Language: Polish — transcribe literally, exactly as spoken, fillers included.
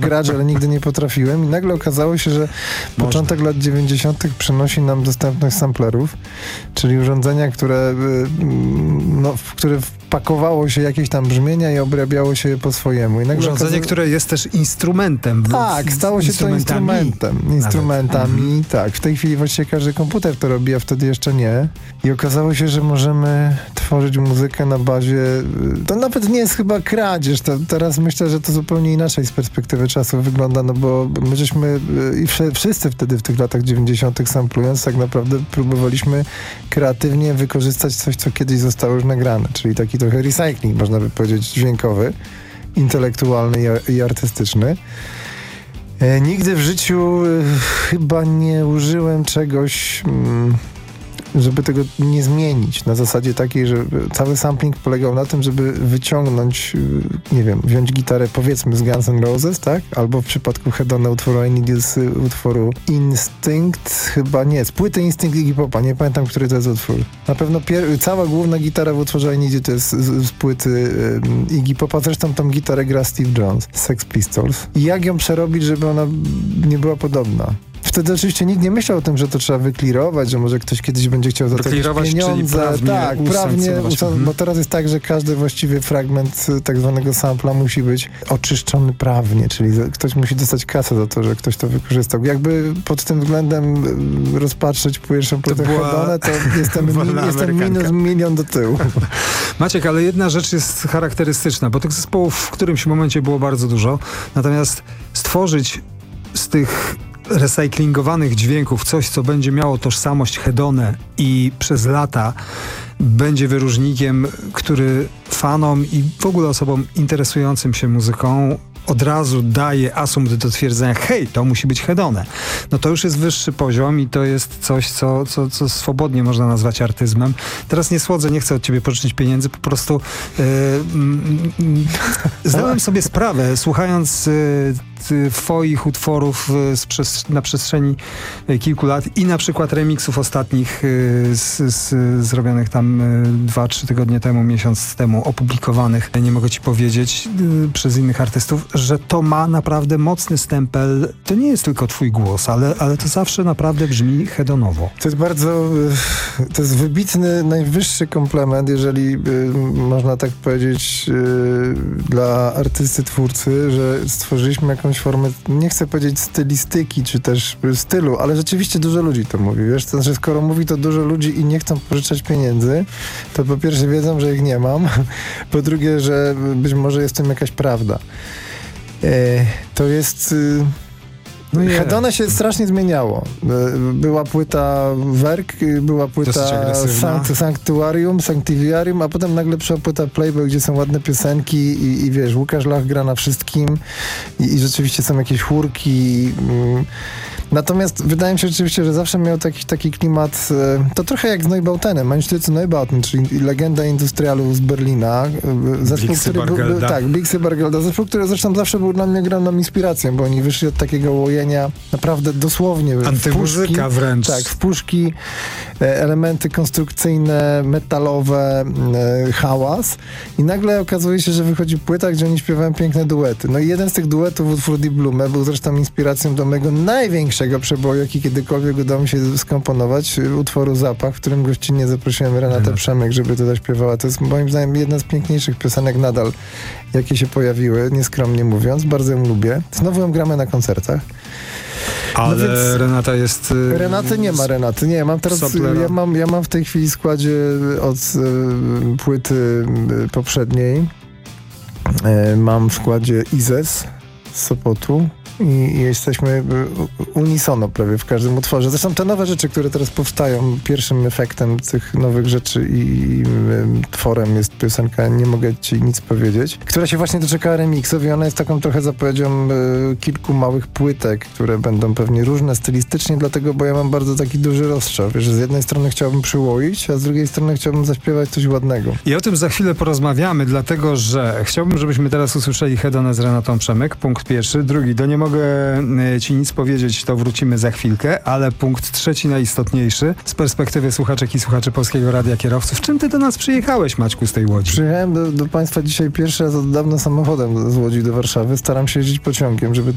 grać, ale nigdy nie potrafiłem i nagle okazało się, że Można. początek lat dziewięćdziesiątych przynosi nam dostępność samplerów, czyli urządzenia, które, no, w które wpakowało się jakieś tam brzmienia i obrabiało się je po swojemu. I nagle Urządzenie, okazało... które jest też instrumentem. W, Tak, stało się to instrumentem. Instrumentami, mhm. tak. W tej chwili właściwie każdy komputer to robi, a wtedy jeszcze nie. I okazało się, że możemy tworzyć muzykę na bazie... To nawet nie jest chyba kradzież. To teraz myślę, że to zupełnie inaczej z perspektywy czasu wygląda, no bo my żeśmy i wszyscy wtedy w tych latach dziewięćdziesiątych samplując, tak naprawdę próbowaliśmy kreatywnie wykorzystać coś, co kiedyś zostało już nagrane, czyli taki trochę recycling, można by powiedzieć, dźwiękowy, intelektualny i, i artystyczny. E, nigdy w życiu e, chyba nie użyłem czegoś, mm, żeby tego nie zmienić. Na zasadzie takiej, że cały sampling polegał na tym, żeby wyciągnąć, nie wiem, wziąć gitarę powiedzmy z Guns N' Roses, tak? Albo w przypadku Hedona utworu I Need You z utworu Instinct, chyba nie, z płyty Instinct Iggy Popa, nie pamiętam, który to jest utwór. Na pewno pier- cała główna gitara w utworze I Need You to jest z, z płyty um, Iggy Popa, zresztą tą gitarę gra Steve Jones, Sex Pistols. I jak ją przerobić, żeby ona nie była podobna? Wtedy oczywiście nikt nie myślał o tym, że to trzeba wyklirować, że może ktoś kiedyś będzie chciał za to jakieś pieniądze. Prawnie tak, prawnie, mhm. bo teraz jest tak, że każdy właściwie fragment tak zwanego sampla musi być oczyszczony prawnie, czyli ktoś musi dostać kasę za to, że ktoś to wykorzystał. Jakby pod tym względem rozpatrzeć pierwszą płytę Hedona, to jestem, mi, jestem minus milion do tyłu. Maciek, ale jedna rzecz jest charakterystyczna, bo tych zespołów w którymś momencie było bardzo dużo, natomiast stworzyć z tych recyklingowanych dźwięków coś, co będzie miało tożsamość Hedone i przez lata będzie wyróżnikiem, który fanom i w ogóle osobom interesującym się muzyką od razu daje asumpt do twierdzenia, hej, to musi być Hedone. No to już jest wyższy poziom i to jest coś, co, co, co swobodnie można nazwać artyzmem. Teraz nie słodzę, nie chcę od ciebie pożyczyć pieniędzy, po prostu yy, yy, zdałem sobie sprawę, słuchając yy, twoich utworów z przes- na przestrzeni kilku lat i na przykład remiksów ostatnich y, z, z, zrobionych tam y, dwa, trzy tygodnie temu, miesiąc temu, opublikowanych, nie mogę ci powiedzieć, y, przez innych artystów, że to ma naprawdę mocny stempel. To nie jest tylko twój głos, ale, ale to zawsze naprawdę brzmi hedonowo. To jest bardzo, to jest wybitny, najwyższy komplement, jeżeli y, można tak powiedzieć, y, dla artysty, twórcy, że stworzyliśmy jakąś formę, nie chcę powiedzieć stylistyki, czy też stylu, ale rzeczywiście dużo ludzi to mówi, wiesz, to znaczy skoro mówi to dużo ludzi i nie chcą pożyczać pieniędzy, to po pierwsze wiedzą, że ich nie mam, po drugie, że być może jest w tym jakaś prawda. E, to jest... Y No Hedone się strasznie zmieniało. Była płyta Werk, była płyta Sanct- Sanctuarium, Sanctiviarium, a potem nagle przyszła płyta Playboy, gdzie są ładne piosenki i, i wiesz, Łukasz Lach gra na wszystkim i, i rzeczywiście są jakieś chórki. Mm. Natomiast wydaje mi się rzeczywiście, że zawsze miał taki, taki klimat, to trochę jak z Neubautenem, Einstürze Neubauten, czyli legenda industrialu z Berlina. Zespół, który był, był, tak, Bixby Bargelda. Zespół, który zresztą zawsze był dla mnie ogromną inspiracją, bo oni wyszli od takiego łojenia naprawdę dosłownie antymuzyka wręcz. Tak, w puszki, elementy konstrukcyjne, metalowe, hałas i nagle okazuje się, że wychodzi płyta, gdzie oni śpiewają piękne duety. No i jeden z tych duetów, utwór Die Blume, był zresztą inspiracją do mojego największego przeboju, jaki kiedykolwiek udało mi się skomponować, utworu Zapach, w którym gościnnie zaprosiłem Renatę hmm. Przemyk, żeby to zaśpiewała. To jest moim zdaniem jedna z piękniejszych piosenek nadal, jakie się pojawiły, nieskromnie mówiąc. Bardzo ją lubię. Znowu ją gramy na koncertach. Ale no więc Renata jest... Yy, Renaty nie ma, Renaty. Nie, mam teraz... Ja mam, ja mam w tej chwili w składzie od y, płyty y, poprzedniej. Y, mam w składzie Izes z Sopotu. I, I jesteśmy unisono prawie w każdym utworze. Zresztą te nowe rzeczy, które teraz powstają, pierwszym efektem tych nowych rzeczy i, i tworem jest piosenka Nie mogę ci nic powiedzieć, która się właśnie doczekała remiksów i ona jest taką trochę zapowiedzią y, kilku małych płytek, które będą pewnie różne stylistycznie, dlatego, bo ja mam bardzo taki duży rozstrzał, że z jednej strony chciałbym przyłoić, a z drugiej strony chciałbym zaśpiewać coś ładnego. I o tym za chwilę porozmawiamy, dlatego, że chciałbym, żebyśmy teraz usłyszeli Hedone z Renatą Przemyk, punkt pierwszy. Drugi, do Nie mogę ci nic powiedzieć, to wrócimy za chwilkę, ale punkt trzeci, najistotniejszy, z perspektywy słuchaczek i słuchaczy Polskiego Radia Kierowców. Czym ty do nas przyjechałeś, Maćku, z tej Łodzi? Przyjechałem do, do państwa dzisiaj pierwszy raz od dawna samochodem z Łodzi do Warszawy. Staram się jeździć pociągiem, żeby